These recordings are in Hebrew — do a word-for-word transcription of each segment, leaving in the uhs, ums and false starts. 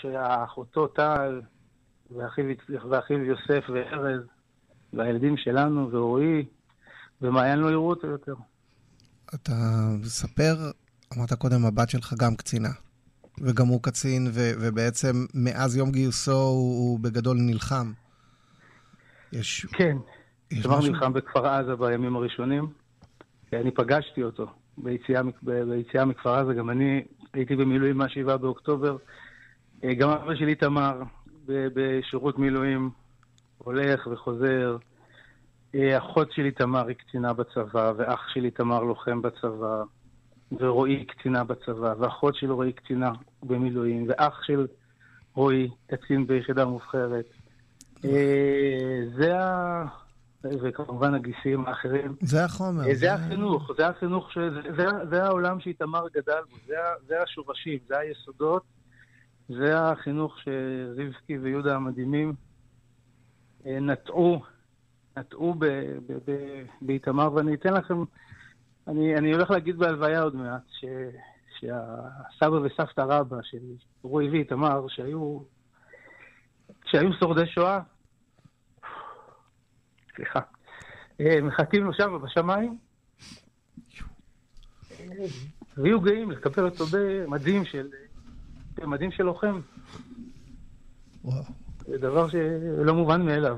שהאחותו טל, ואחיו, ואחיו יוסף וארז, והילדים שלנו, ורועי, ומעיין לא יראו אותו יותר. אתה מספר, אמרת קודם, הבת שלך גם קצינה, וגם הוא קצין, ו- ובעצם מאז יום גיוסו הוא, הוא בגדול נלחם. יש... כן, תמר משהו... נלחם בכפר עזה בימים הראשונים, אני פגשתי אותו ביציאה, ביציאה מכפר עזה, גם אני הייתי במילואים מהשבעה באוקטובר, גם אבא שלי תמר בשירות מילואים, הולך וחוזר, אחות שלי תמר היא קצינה בצבא, ואח שלי תמר לוחם בצבא, ורועי קצינה בצבא, ואחות של רועי קצינה במילואים, ואח של רועי קצין ביחידה מובחרת. זה ה... וכמובן הגיסים האחרים. זה החומר. זה החינוך, זה החינוך, זה העולם שאיתמר גדל בו, זה השורשים, זה היסודות, זה החינוך שרבקי ויהודה המדהימים נטעו, נטעו באיתמר, ואני אתן לכם, אני, אני הולך להגיד בהלוויה עוד מעט, ש, שהסבא וסבתא רבא של רועי ואיתמר, שהיו, שהיו שורדי שואה, סליחה, מחכים לו שם בשמיים, והיו גאים לקבל אותו במדים של, במדים של לוחם. וואו. זה דבר שלא מובן מאליו.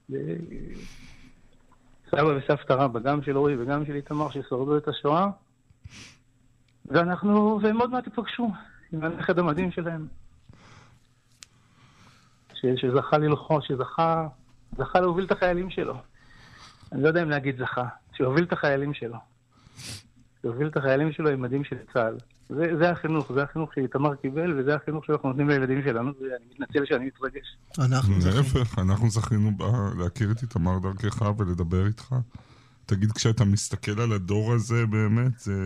סבא וסבתא רבא, גם של רועי וגם של איתמר, ששורדו את השואה, ואנחנו, והם עוד מעט יפגשו עם הנכד המדהים שלהם, ש, שזכה ללחוש, שזכה, זכה להוביל את החיילים שלו. אני לא יודע אם להגיד זכה, שהוביל את החיילים שלו. שהוביל את החיילים שלו עם מדים של צה"ל. זה, זה החינוך, זה החינוך שאיתמר קיבל, וזה החינוך שאנחנו נותנים לילדים שלנו, ואני מתנצל שאני מתרגש. אנחנו להפך, אנחנו זכינו להכיר את איתמר דרכך ולדבר איתך. תגיד, כשאתה מסתכל על הדור הזה, באמת, זה...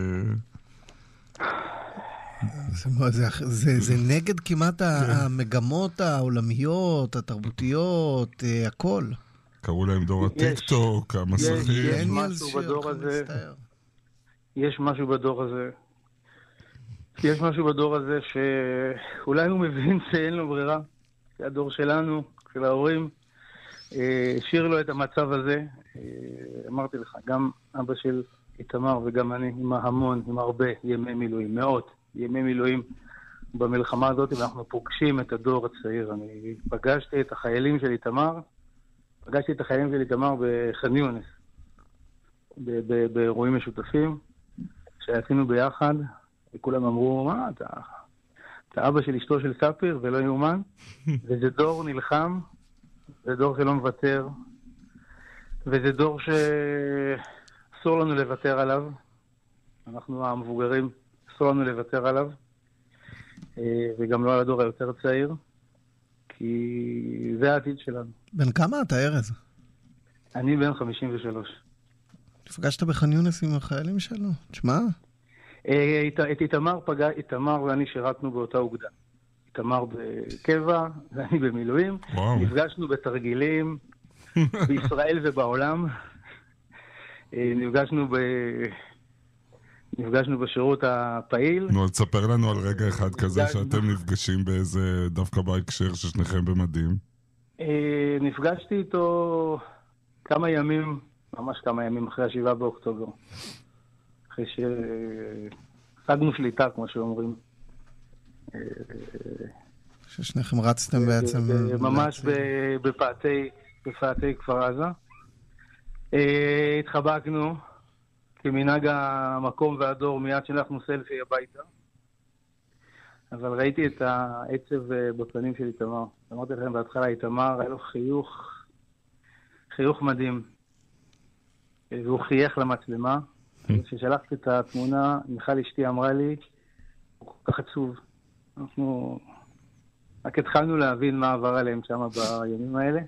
זה, זה, זה נגד כמעט המגמות העולמיות, התרבותיות, הכל. קראו להם דור הטיקטוק, המסכים. יש משהו בדור הזה. יש משהו בדור הזה. יש משהו בדור הזה שאולי הוא מבין שאין לו ברירה. זה הדור שלנו, של ההורים. השאיר לו את המצב הזה. אמרתי לך, גם אבא של איתמר וגם אני, עם המון, עם הרבה ימי מילואים, מאות ימי מילואים במלחמה הזאת, ואנחנו פוגשים את הדור הצעיר. אני פגשתי את החיילים של איתמר, פגשתי את החיילים של איתמר בח'אן יונס, באירועים משותפים, שעשינו ביחד, וכולם אמרו, מה, אתה, אתה אבא של אשתו של ספיר, ולא יאומן, וזה דור נלחם, זה דור שלא מוותר, וזה דור שאסור לנו לוותר עליו, אנחנו המבוגרים, אסור לנו לוותר עליו, וגם לא על הדור היותר צעיר, כי זה העתיד שלנו. בן כמה אתה, ארז? אני בן חמישים ושלוש. נפגשת בח'אן יונס עם החיילים שלו? תשמע? את איתמר פגע, איתמר ואני שירתנו באותה אוגדה. איתמר בקבע, ואני במילואים. נפגשנו בתרגילים בישראל ובעולם. נפגשנו ב... נפגשנו בשירות הפעיל. נו, תספר לנו על רגע אחד כזה שאתם נפגשים באיזה, דווקא בהקשר ששניכם במדים. נפגשתי איתו כמה ימים, ממש כמה ימים אחרי השבעה באוקטובר. אחרי ששגנו שליטה, כמו שאומרים. ששניכם רצתם בעצם... ממש בפאתי כפר עזה. התחבקנו. כמנהג המקום והדור מיד שלחנו סלפי הביתה. אבל ראיתי את העצב בפנים של איתמר. אמרתי לכם בהתחלה, איתמר היה לו חיוך, חיוך מדהים. והוא חייך למצלמה. כששלחתי את התמונה, מיכל אשתי אמרה לי, הוא כל כך עצוב. אנחנו רק התחלנו להבין מה עבר עליהם שם בימים האלה.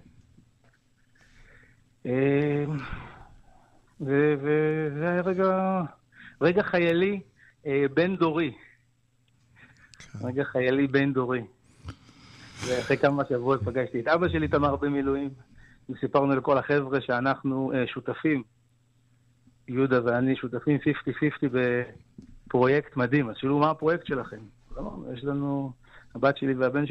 וזה היה רגע, רגע חיילי בן דורי. רגע חיילי בן דורי. ואחרי כמה שבועות פגשתי את אבא שלי, איתמר במילואים, וסיפרנו לכל החבר'ה שאנחנו שותפים, יהודה ואני שותפים חמישים חמישים בפרויקט מדהים. אז שאלו, מה הפרויקט שלכם? יש לנו, הבת שלי והבן